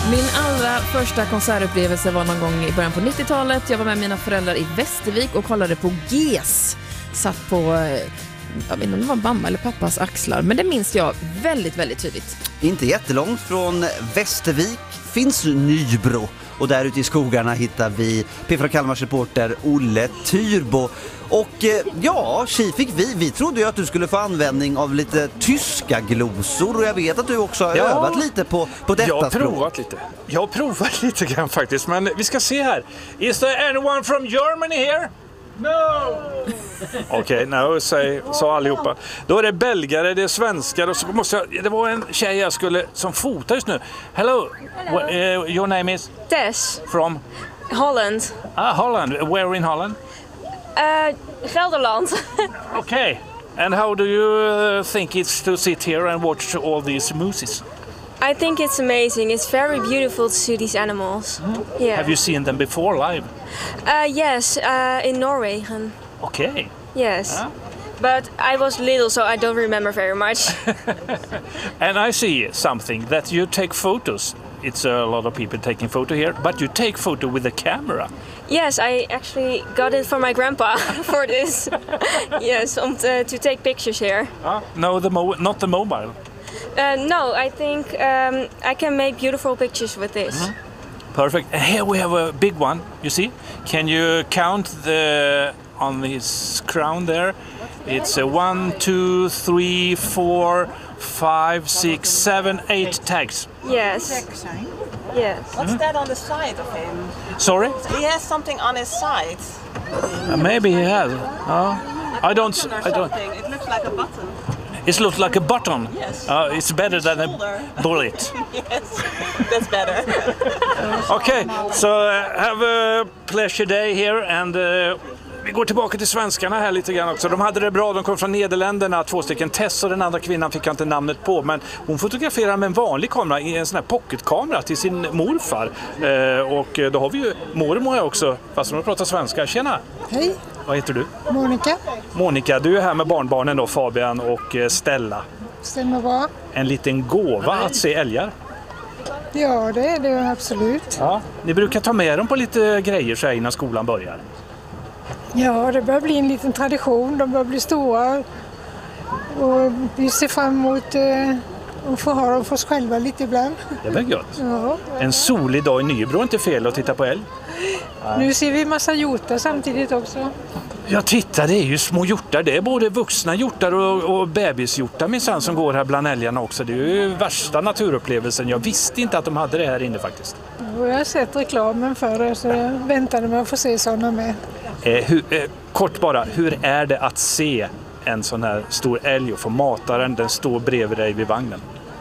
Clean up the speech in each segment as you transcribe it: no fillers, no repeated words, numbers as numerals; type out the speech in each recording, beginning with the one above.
Min allra första konsertupplevelse var någon gång i början på 90-talet. Jag var med mina föräldrar i Västervik och kollade på GES. Satt på, jag vet inte om det var mamma eller pappas axlar, men det minns jag väldigt, väldigt tydligt. Inte jättelångt från Västervik finns Nybro. Och där ute i skogarna hittar vi P4 Kalmars reporter Olle Tyrbo. Och ja, fick vi trodde ju att du skulle få användning av lite tyska glosor. Och jag vet att du också har övat lite på detta språk. Jag har provat lite grann faktiskt. Men vi ska se här. Is there anyone from Germany here? No! Okej, no, sa allihopa. Då är det belgare, det är svenskar och så måste jag, det var en tjej jag skulle som fotar just nu. Hello. Your name is? Tess. From? Holland. Holland. Where in Holland? Gelderland. Okay. And how do you think it's to sit here and watch all these mooses? I think it's amazing. It's very beautiful to see these animals. Yeah. Have you seen them before live? Yes, in Norway. Okay. Yes. But I was little, so I don't remember very much. And I see something that you take photos. It's a lot of people taking photo here, but you take photo with a camera. Yes, I actually got it from my grandpa for this. Yes, to take pictures here. No, not the mobile. No, I think I can make beautiful pictures with this. Mm-hmm. Perfect. And here we have a big one, you see? Can you count on his crown there? It's 1, 2, 3, 4, 5, 6, 7, 8 tags. Yes. Yes. What's that on the side of him? Sorry? He has something on his side. Maybe he has. I don't. It looks like a button. It looks like a button. Yes. It's better than a bullet. Yes, that's better. Okay, so have a pleasure day here and vi går tillbaka till svenskarna här lite grann också. De hade det bra, de kom från Nederländerna, 2 stycken. Tess och den andra kvinnan fick jag inte namnet på, men hon fotograferar med en vanlig kamera, i en sån här pocketkamera till sin morfar. Och då har vi ju mormor här också, fast hon pratar svenska. Tjena! Hej! Vad heter du? Monica. Monica, du är här med barnbarnen då, Fabian och Stella. Stämmer bra. En liten gåva att se älgar. Ja, det är det absolut. Ja, ni brukar ta med dem på lite grejer så här innan skolan börjar. Ja, det börjar bli en liten tradition. De börjar bli stora. Och vi ser fram emot att få ha dem för oss själva lite ibland. Det är väl gött. Ja. En solig dag i Nybro är inte fel att titta på älg. Nu ser vi massa hjortar samtidigt också. Ja, titta, det är ju små hjortar. Det är både vuxna hjortar och bebishjortar minsann som går här bland älgarna också. Det är ju värsta naturupplevelsen. Jag visste inte att de hade det här inne faktiskt. Och jag har sett reklamen för det, så jag väntade mig att få se sådana med. Kort bara, hur är det att se en sån här stor älg och få mata den står bredvid dig vid vagnen?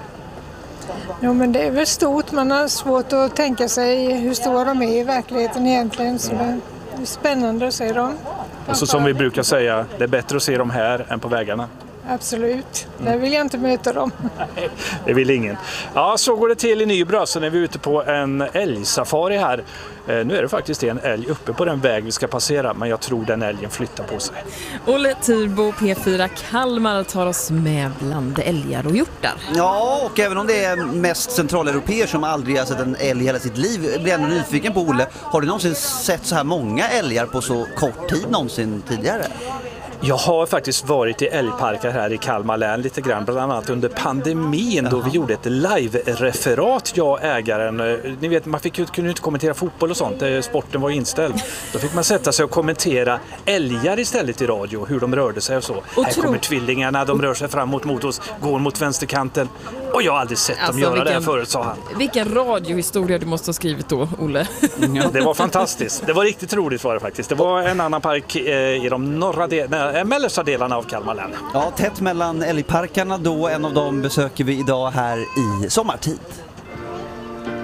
Ja, men det är väl stort. Man har svårt att tänka sig hur stora de är i verkligheten egentligen. Så det är spännande att se dem. Alltså, som vi brukar säga, det är bättre att se dem här än på vägarna. Absolut. Där vill jag inte möta dem. Nej, det vill ingen. Ja, så går det till i Nybro. Så när vi är ute på en älgsafari här. Nu är det faktiskt en älg uppe på den väg vi ska passera, men jag tror den älgen flyttar på sig. Olle Tyrbo, P4 Kalmar, tar oss med bland älgar och hjortar. Ja, och även om det är mest centraleuropeer som aldrig har sett en älg hela sitt liv, blir jag nyfiken på, Olle. Har du någonsin sett så här många älgar på så kort tid någonsin tidigare? Jag har faktiskt varit i älgparker här i Kalmar län lite grann, bland annat under pandemin då vi gjorde ett live-referat, jag och ägaren. Ni vet, man kunde inte kommentera fotboll och sånt, sporten var inställd. Då fick man sätta sig och kommentera älgar istället i radio, hur de rörde sig och så. Här kommer tvillingarna, de rör sig framåt mot oss, går mot vänsterkanten. Och jag har aldrig sett dem göra det förut, sa han. Vilken radiohistoria du måste ha skrivit då, Olle. Ja, det var fantastiskt. Det var riktigt roligt var det faktiskt. Det var en annan park i de mellersta delarna av Kalmar län. Ja, tätt mellan älgparkarna då. En av dem besöker vi idag här i sommartid.